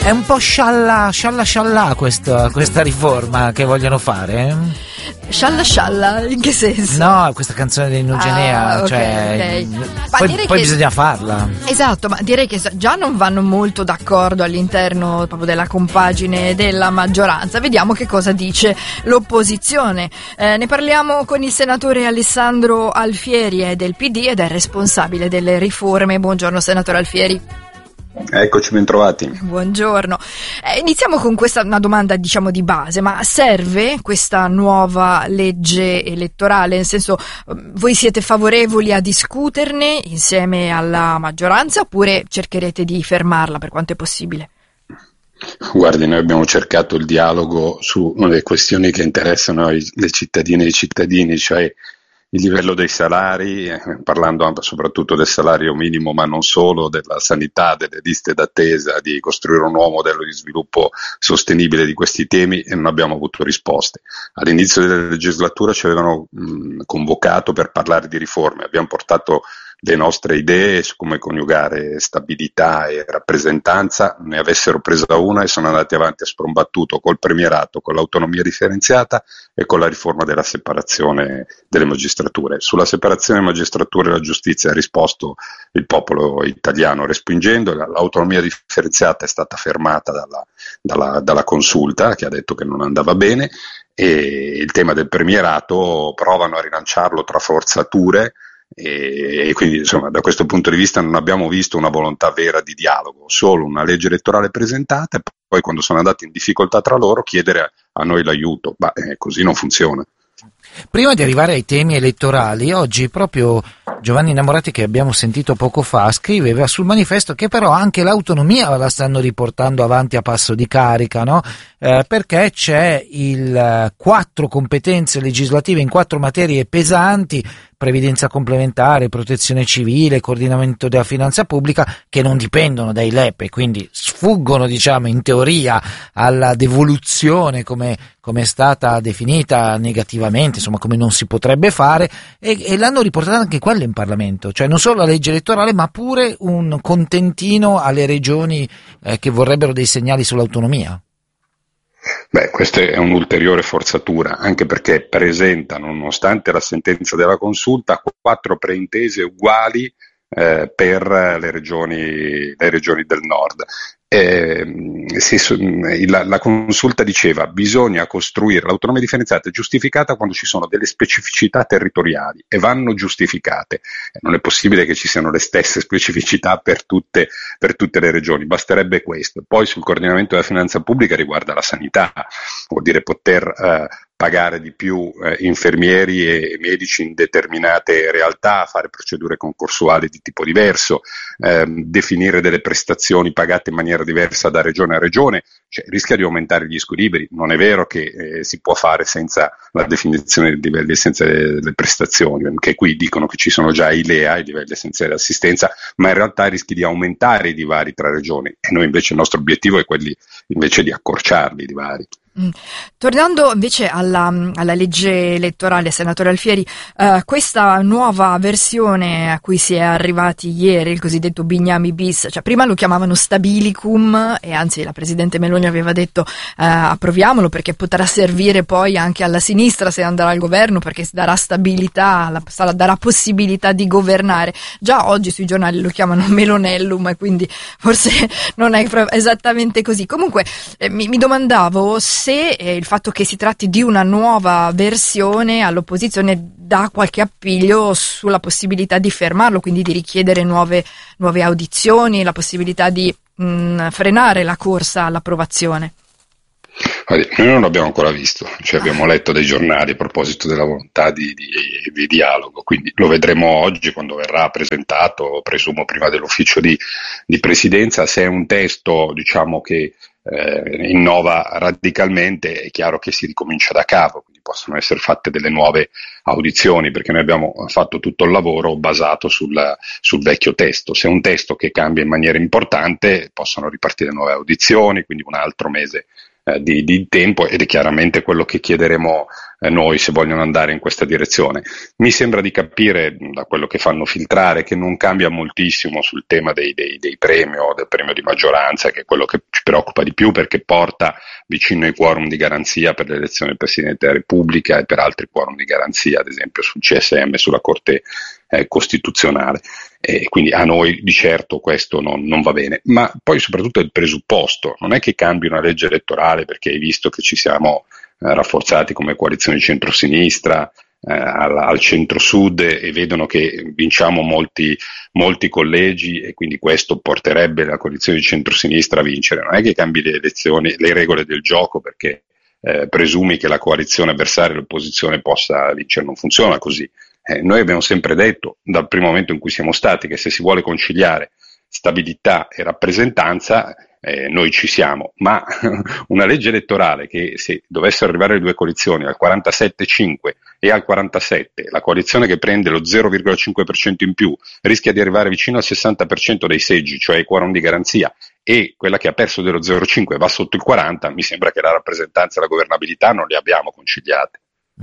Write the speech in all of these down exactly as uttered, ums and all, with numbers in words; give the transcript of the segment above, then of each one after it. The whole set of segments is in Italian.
È un po' scialla, scialla, scialla questa, questa riforma che vogliono fare. Scialla scialla, in che senso? No, questa canzone di Nugenea, ah, okay, cioè, okay. poi, poi che, bisogna farla. Esatto, ma direi che già non vanno molto d'accordo all'interno proprio della compagine della maggioranza. Vediamo che cosa dice l'opposizione. Eh, ne parliamo con il senatore Alessandro Alfieri, è del P D ed è responsabile delle riforme. Buongiorno senatore Alfieri. Eccoci, ben trovati. Buongiorno. Eh, iniziamo con questa una domanda, diciamo, di base, ma serve questa nuova legge elettorale? Nel senso, voi siete favorevoli a discuterne insieme alla maggioranza oppure cercherete di fermarla per quanto è possibile? Guardi, noi abbiamo cercato il dialogo sulle questioni che interessano le cittadine e i cittadini, cioè il livello dei salari, eh, parlando soprattutto del salario minimo, ma non solo, della sanità, delle liste d'attesa, di costruire un nuovo modello di sviluppo sostenibile di questi temi, e non abbiamo avuto risposte. All'inizio della legislatura ci avevano mh, convocato per parlare di riforme, abbiamo portato le nostre idee su come coniugare stabilità e rappresentanza, ne avessero presa una e sono andati avanti a sprombattuto col premierato, con l'autonomia differenziata e con la riforma della separazione delle magistrature. Sulla separazione magistrature e la giustizia ha risposto il popolo italiano respingendo, l'autonomia differenziata è stata fermata dalla, dalla, dalla consulta che ha detto che non andava bene, e il tema del premierato provano a rilanciarlo tra forzature. E, e quindi insomma da questo punto di vista non abbiamo visto una volontà vera di dialogo, solo una legge elettorale presentata e poi quando sono andati in difficoltà tra loro chiedere a, a noi l'aiuto, ma eh, così non funziona. Prima di arrivare ai temi elettorali, oggi proprio Giovanni Innamorati, che abbiamo sentito poco fa, scriveva sul manifesto che però anche l'autonomia la stanno riportando avanti a passo di carica, no? Eh, perché c'è il eh, quattro competenze legislative in quattro materie pesanti: previdenza complementare, protezione civile, coordinamento della finanza pubblica, che non dipendono dai L E P e quindi sfuggono, diciamo, in teoria alla devoluzione come, come è stata definita negativamente, insomma come non si potrebbe fare, e, e l'hanno riportata anche quella in Parlamento, cioè non solo la legge elettorale ma pure un contentino alle regioni eh, che vorrebbero dei segnali sull'autonomia. Beh, questa è un'ulteriore forzatura, anche perché presentano, nonostante la sentenza della consulta, quattro preintese uguali eh, per le regioni, le regioni del nord. Eh, si, la, la consulta diceva bisogna costruire l'autonomia differenziata giustificata quando ci sono delle specificità territoriali e vanno giustificate. Eh, non è possibile che ci siano le stesse specificità per tutte, per tutte le regioni, basterebbe questo. Poi sul coordinamento della finanza pubblica riguarda la sanità, vuol dire poter eh, pagare di più eh, infermieri e medici in determinate realtà, fare procedure concorsuali di tipo diverso, eh, definire delle prestazioni pagate in maniera diversa da regione a regione, cioè rischia di aumentare gli squilibri. Non è vero che eh, si può fare senza la definizione dei livelli essenziali delle prestazioni, che qui dicono che ci sono già i L E A, i livelli essenziali di assistenza, ma in realtà rischi di aumentare i divari tra regioni e noi invece il nostro obiettivo è quelli invece di accorciarli i divari. Mm. Tornando invece alla, alla legge elettorale, senatore Alfieri, eh, questa nuova versione a cui si è arrivati ieri, il cosiddetto Bignami bis, cioè prima lo chiamavano stabilicum e anzi la presidente Meloni aveva detto eh, approviamolo perché potrà servire poi anche alla sinistra se andrà al governo, perché darà stabilità, la, darà possibilità di governare. Già oggi sui giornali lo chiamano melonellum e quindi forse non è esattamente così. Comunque eh, mi, mi domandavo se se eh, il fatto che si tratti di una nuova versione all'opposizione dà qualche appiglio sulla possibilità di fermarlo, quindi di richiedere nuove, nuove audizioni, la possibilità di mh, frenare la corsa all'approvazione. Noi non l'abbiamo ancora visto, cioè abbiamo letto dai giornali a proposito della volontà di, di, di dialogo, quindi lo vedremo oggi quando verrà presentato, presumo prima dell'ufficio di, di presidenza. Se è un testo, diciamo, che eh, innova radicalmente, è chiaro che si ricomincia da capo, quindi possono essere fatte delle nuove audizioni, perché noi abbiamo fatto tutto il lavoro basato sul, sul vecchio testo. Se è un testo che cambia in maniera importante, possono ripartire nuove audizioni, quindi un altro mese eh, di, di tempo, ed è chiaramente quello che chiederemo eh, noi se vogliono andare in questa direzione. Mi sembra di capire da quello che fanno filtrare che non cambia moltissimo sul tema dei, dei, dei premi o del premio di maggioranza, che è quello che ci preoccupa di più, perché porta vicino ai quorum di garanzia per l'elezione del Presidente della Repubblica e per altri quorum di garanzia, ad esempio sul C S M, sulla Corte eh, Costituzionale. E quindi a noi di certo questo non, non va bene, ma poi soprattutto il presupposto, non è che cambi una legge elettorale perché hai visto che ci siamo eh, rafforzati come coalizione di centrosinistra eh, al, al centro-sud e vedono che vinciamo molti, molti collegi e quindi questo porterebbe la coalizione di centrosinistra a vincere. Non è che cambi le elezioni, le regole del gioco perché eh, presumi che la coalizione avversaria e l'opposizione possa vincere, non funziona così. Eh, noi abbiamo sempre detto, dal primo momento in cui siamo stati, che se si vuole conciliare stabilità e rappresentanza, eh, noi ci siamo, ma una legge elettorale che se dovessero arrivare le due coalizioni al quarantasette virgola cinque e al quarantasette, la coalizione che prende lo zero virgola cinque per cento in più rischia di arrivare vicino al sessanta per cento dei seggi, cioè i quorum di garanzia, e quella che ha perso dello zero virgola cinque va sotto il quaranta, mi sembra che la rappresentanza e la governabilità non le abbiamo conciliate.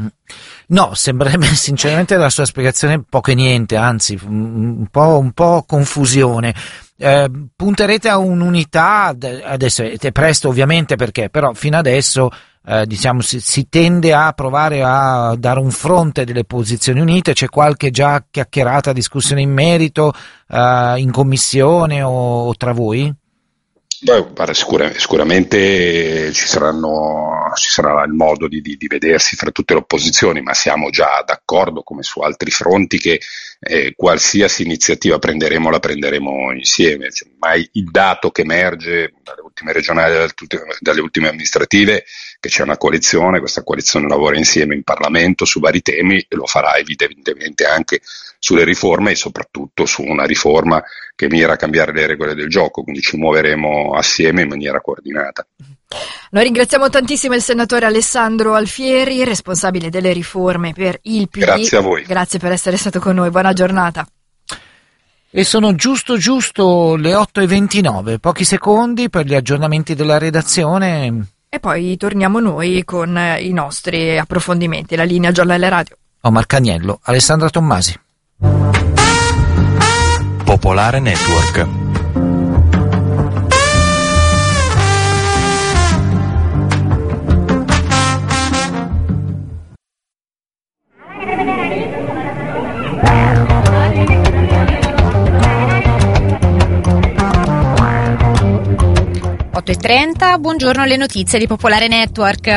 No, sembrerebbe sinceramente la sua spiegazione poco e niente, anzi un po', un po' confusione. Eh, punterete a un'unità, adesso è presto ovviamente, perché però fino adesso eh, diciamo si, si tende a provare a dare un fronte delle posizioni unite. C'è qualche già chiacchierata, discussione in merito eh, in commissione o, o tra voi? Beh, guarda, sicur- sicuramente ci saranno, ci sarà il modo di, di, di vedersi fra tutte le opposizioni, ma siamo già d'accordo, come su altri fronti, che eh, qualsiasi iniziativa prenderemo la prenderemo insieme. Cioè, mai il dato che emerge dalle ultime regionali, dalle ultime amministrative, che c'è una coalizione, questa coalizione lavora insieme in Parlamento su vari temi e lo farà evidentemente anche sulle riforme e soprattutto su una riforma che mira a cambiare le regole del gioco, quindi ci muoveremo assieme in maniera coordinata. Noi ringraziamo tantissimo il senatore Alessandro Alfieri, responsabile delle riforme per il P D. Grazie a voi. Grazie per essere stato con noi, buona giornata. E sono giusto giusto le otto e ventinove, pochi secondi per gli aggiornamenti della redazione. E poi torniamo noi con i nostri approfondimenti, la linea gialla alle radio. Omar Cagniello, Alessandra Tommasi. Popolare Network. otto e trenta, buongiorno, le notizie di Popolare Network.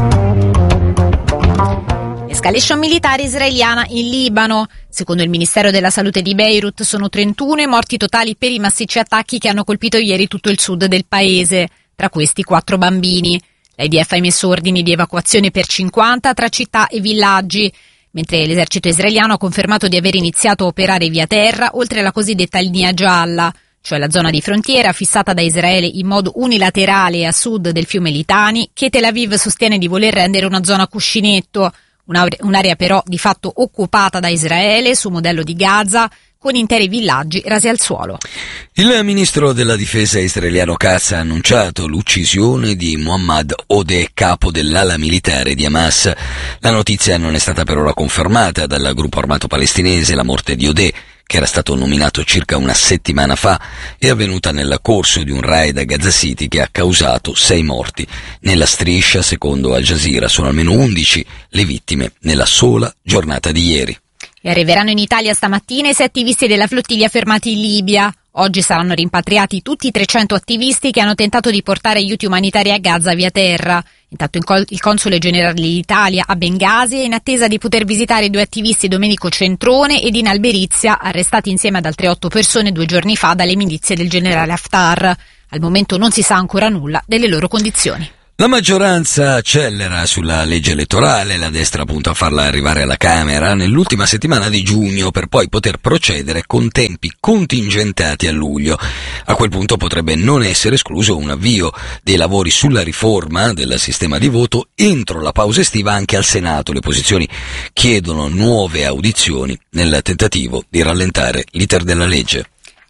Escalation militare israeliana in Libano. Secondo il Ministero della Salute di Beirut sono trentuno i morti totali per i massicci attacchi che hanno colpito ieri tutto il sud del paese, tra questi quattro bambini. L'I D F ha emesso ordini di evacuazione per cinquanta tra città e villaggi, mentre l'esercito israeliano ha confermato di aver iniziato a operare via terra oltre la cosiddetta linea gialla, cioè la zona di frontiera fissata da Israele in modo unilaterale a sud del fiume Litani, che Tel Aviv sostiene di voler rendere una zona cuscinetto, un'area però di fatto occupata da Israele su modello di Gaza, con interi villaggi rasi al suolo. Il ministro della difesa israeliano Katz ha annunciato l'uccisione di Muhammad Odeh, capo dell'ala militare di Hamas. La notizia non è stata per ora confermata dal gruppo armato palestinese. La morte di Odeh, che era stato nominato circa una settimana fa, è avvenuta nel corso di un raid a Gaza City che ha causato sei morti. Nella striscia, secondo Al Jazeera, sono almeno undici le vittime nella sola giornata di ieri. E arriveranno in Italia stamattina i sei attivisti della flottiglia fermati in Libia. Oggi saranno rimpatriati tutti i trecento attivisti che hanno tentato di portare aiuti umanitari a Gaza via terra. Intanto il console generale d'Italia a Bengasi è in attesa di poter visitare i due attivisti Domenico Centrone ed Dina Alberizia, arrestati insieme ad altre otto persone due giorni fa dalle milizie del generale Haftar. Al momento non si sa ancora nulla delle loro condizioni. La maggioranza accelera sulla legge elettorale, la destra punta a farla arrivare alla Camera nell'ultima settimana di giugno per poi poter procedere con tempi contingentati a luglio. A quel punto potrebbe non essere escluso un avvio dei lavori sulla riforma del sistema di voto entro la pausa estiva anche al Senato. Le opposizioni chiedono nuove audizioni nel tentativo di rallentare l'iter della legge.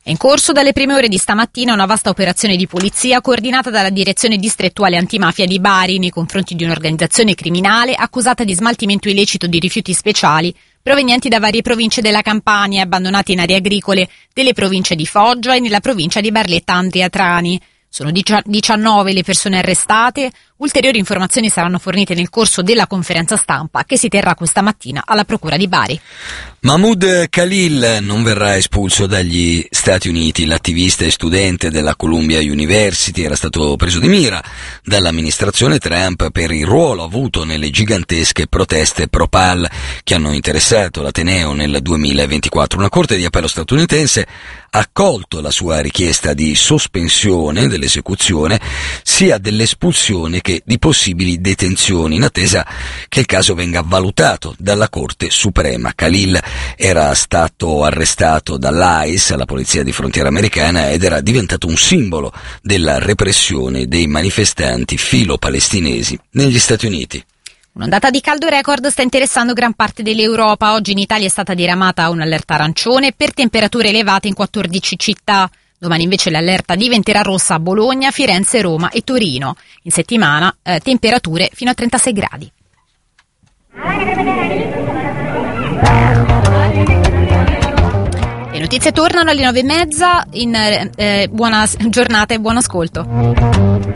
È in corso dalle prime ore di stamattina una vasta operazione di polizia coordinata dalla Direzione Distrettuale Antimafia di Bari nei confronti di un'organizzazione criminale accusata di smaltimento illecito di rifiuti speciali provenienti da varie province della Campania e abbandonati in aree agricole delle province di Foggia e nella provincia di Barletta-Andria-Trani. Sono diciannove le persone arrestate. Ulteriori informazioni saranno fornite nel corso della conferenza stampa che si terrà questa mattina alla Procura di Bari. Mahmoud Khalil non verrà espulso dagli Stati Uniti. L'attivista e studente della Columbia University era stato preso di mira dall'amministrazione Trump per il ruolo avuto nelle gigantesche proteste pro-Pal che hanno interessato l'Ateneo nel duemilaventiquattro. Una corte di appello statunitense ha accolto la sua richiesta di sospensione dell'esecuzione sia dell'espulsione che di possibili detenzioni in attesa che il caso venga valutato dalla Corte Suprema. Khalil era stato arrestato dall'I C E, la polizia di frontiera americana, ed era diventato un simbolo della repressione dei manifestanti filo-palestinesi negli Stati Uniti. Un'ondata di caldo record sta interessando gran parte dell'Europa. Oggi in Italia è stata diramata un'allerta arancione per temperature elevate in quattordici città. Domani invece l'allerta diventerà rossa a Bologna, Firenze, Roma e Torino. In settimana eh, temperature fino a trentasei gradi. Le notizie tornano alle nove e mezza. In, eh, buona giornata e buon ascolto.